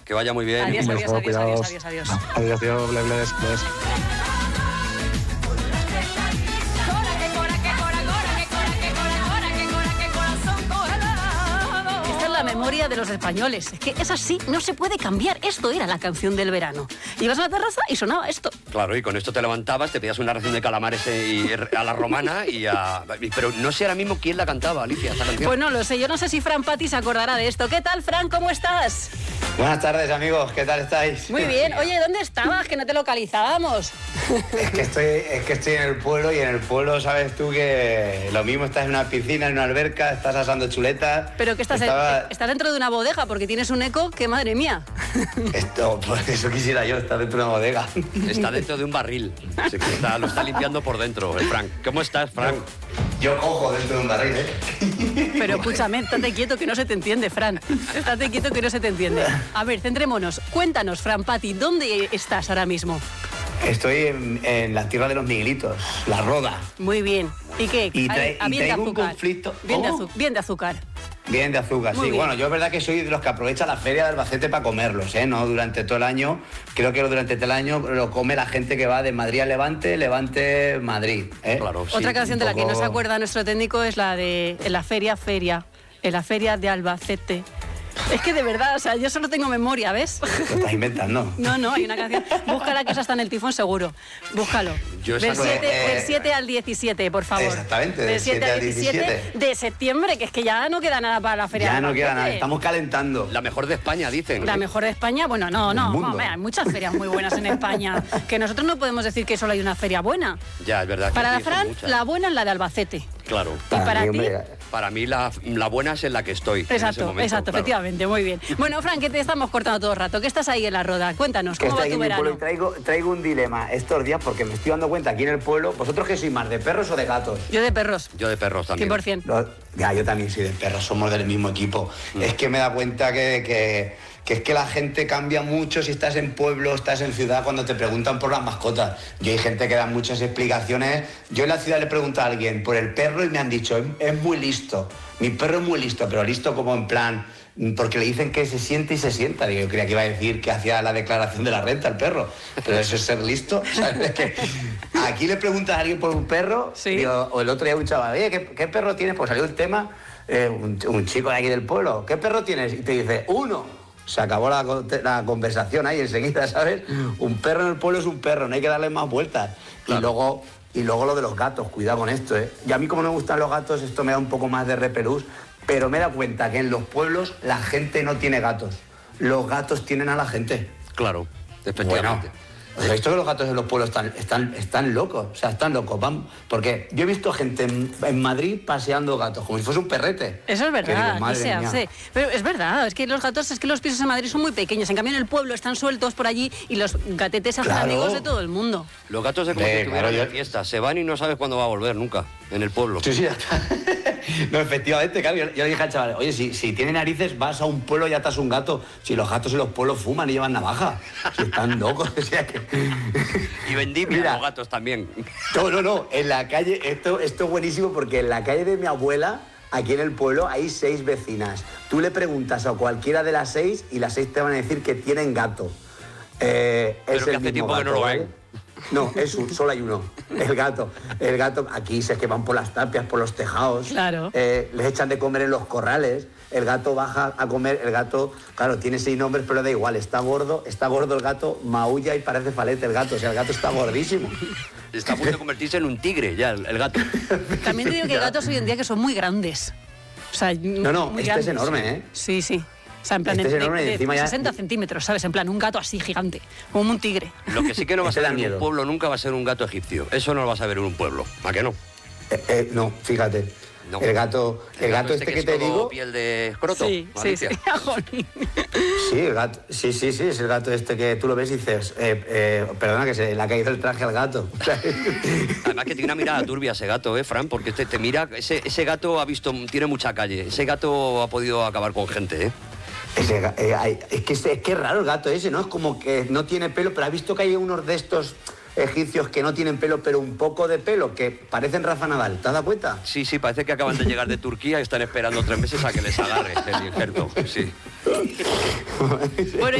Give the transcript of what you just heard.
Que vaya muy bien. Adiós. Adiós, bles. La memoria de los españoles. Es que es así, no se puede cambiar. Esto era la canción del verano. Ibas a la terraza y sonaba esto. Claro, y con esto te levantabas, te pedías una ración de calamares a la romana pero no sé ahora mismo quién la cantaba, Alicia, esta canción. Pues no lo sé, yo no sé si Fran Pati se acordará de esto. ¿Qué tal, Fran? ¿Cómo estás? Buenas tardes, amigos, ¿qué tal estáis? Muy bien. Oye, ¿dónde estabas? Que no te localizábamos. Es que estoy en el pueblo, y en el pueblo sabes tú que lo mismo estás en una piscina, en una alberca, estás asando chuletas. Pero que estás dentro de una bodega porque tienes un eco que, madre mía. Pues eso quisiera yo, estar dentro de una bodega. Está dentro de un barril. Lo está limpiando por dentro, Frank. ¿Cómo estás, Frank? Yo cojo dentro de un barril, ¿eh? Pero escúchame, estate quieto que no se te entiende, Fran. Estate quieto que no se te entiende. A ver, centrémonos. Cuéntanos, Fran Pati, ¿dónde estás ahora mismo? Estoy en la tierra de los Miguelitos, La Roda. Muy bien. ¿Y qué? Y traigo un conflicto. Bien de azúcar. Bien de azúcar, Muy sí. bien. Bueno, yo es verdad que soy de los que aprovecha la feria de Albacete para comerlos, ¿eh? No durante todo el año. Creo que durante todo el año lo come la gente que va de Madrid a Levante, Levante, Madrid, ¿eh? Claro, sí. Otra canción de la que no se acuerda nuestro técnico es la de En la feria, en la feria de Albacete. Es que de verdad, o sea, yo solo tengo memoria, ¿ves? Lo estás inventando. No, hay una canción. Búscala, que esa está en el Tifón seguro. Búscalo. Del 7 al 17, por favor. Exactamente, del 7 al 17 de septiembre, que es que ya no queda nada para la feria. Ya no queda nada, estamos calentando. La mejor de España, dicen. La mejor de España, bueno, no, hay muchas ferias muy buenas en España. Que nosotros no podemos decir que solo hay una feria buena. Ya, es verdad. Para la Fran, la buena es la de Albacete. Claro. ¿Y para ti? Para mí la buena es en la que estoy. Exacto, claro. efectivamente, muy bien. Bueno, Fran, que te estamos cortando todo el rato, que estás ahí en La Roda. Cuéntanos, ¿cómo va tu verano? Traigo un dilema estos días porque me estoy dando cuenta aquí en el pueblo. ¿Vosotros qué sois más, de perros o de gatos? Yo de perros. Yo de perros también. 100%. Yo también soy de perros, somos del mismo equipo. Es que me da cuenta que es que la gente cambia mucho si estás en pueblo, estás en ciudad, cuando te preguntan por las mascotas. Yo hay gente que da muchas explicaciones. Yo en la ciudad le pregunto a alguien por el perro y me han dicho, es muy listo. Mi perro es muy listo, pero listo como en plan, porque le dicen que se siente y se sienta. Digo, yo creía que iba a decir que hacía la declaración de la renta el perro, pero eso es ser listo. ¿Sabes? Que aquí le preguntas a alguien por un perro, sí. Digo, o el otro día un chaval, oye, ¿qué perro tienes? Pues salió el tema, un chico de aquí del pueblo, ¿qué perro tienes? Y te dice, uno. Se acabó la conversación ahí enseguida, ¿sabes? Un perro en el pueblo es un perro, no hay que darle más vueltas. Claro. Y luego lo de los gatos, cuidado con esto, ¿eh? Y a mí, como no me gustan los gatos, esto me da un poco más de repelús, pero me da cuenta que en los pueblos la gente no tiene gatos. Los gatos tienen a la gente. Claro, efectivamente. Bueno, esto que los gatos en los pueblos están locos, o sea, están locos. Porque yo he visto gente en Madrid paseando gatos, como si fuese un perrete. Eso es verdad, digo, aquí se hace. Pero es verdad, es que los gatos, es que los pisos en Madrid son muy pequeños. En cambio, en el pueblo están sueltos por allí y los gatetes hacen amigos de todo el mundo. Los gatos es como si estuvieran en fiesta. Se van y no sabes cuándo va a volver nunca, en el pueblo. Sí, ya está. No, efectivamente, claro. Yo le dije al chaval, oye, si tiene narices, vas a un pueblo y atas un gato. Si los gatos en los pueblos fuman y llevan navaja. Si están locos, o sea que... Y vendimias los gatos también. No. En la calle, esto es buenísimo porque en la calle de mi abuela, aquí en el pueblo, hay 6 vecinas. Tú le preguntas a cualquiera de las 6 y las 6 te van a decir que tienen gato. Pero que hace tiempo que no lo ven. No, solo hay uno, el gato. El gato, aquí se que van por las tapias, por los tejados. Claro. Les echan de comer en los corrales. El gato baja a comer, el gato, claro, tiene 6 nombres, pero da igual, está gordo el gato, maulla y parece falete el gato, o sea, el gato está gordísimo. Está a punto de convertirse en un tigre ya, el gato. También te digo que hay gatos hoy en día que son muy grandes. O sea, muy grandes. Es enorme, ¿eh? Sí. O sea, en plan de 60 centímetros, ¿sabes? En plan, un gato así gigante, como un tigre. Lo que sí que no vas a ver en un pueblo nunca va a ser un gato egipcio. Eso no lo vas a ver en un pueblo. ¿A qué no? No, fíjate. No. El gato este que te digo... piel de escroto. Sí. Sí, el gato, sí, es el gato este que tú lo ves y dices, perdona, que se le ha caído el traje al gato. Además que tiene una mirada turbia ese gato, Fran, porque te mira, ese gato tiene mucha calle. Ese gato ha podido acabar con gente, Es que es raro el gato ese, ¿no? Es como que no tiene pelo, pero has visto que hay unos de estos egipcios que no tienen pelo, pero un poco de pelo, que parecen Rafa Nadal. ¿Te has dado cuenta? Sí, parece que acaban de llegar de Turquía y están esperando 3 meses a que les agarre el injerto. Sí. Bueno,